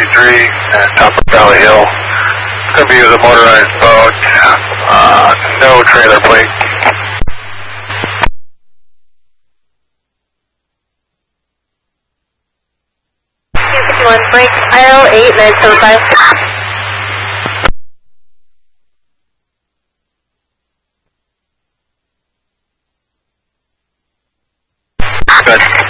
233 and top of Valley Hill. It's going to be with a motorized boat, no trailer plate. 261, break aisle 8975. Good.